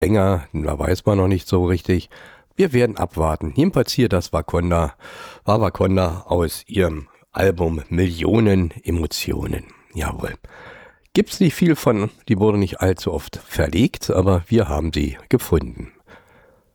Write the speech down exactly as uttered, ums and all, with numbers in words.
länger, da weiß man noch nicht so richtig. Wir werden abwarten. Jedenfalls hier, das Wakanda, war Wakanda aus ihrem Album Millionen Emotionen. Jawohl. Gibt's nicht viel von, die wurde nicht allzu oft verlegt, aber wir haben sie gefunden.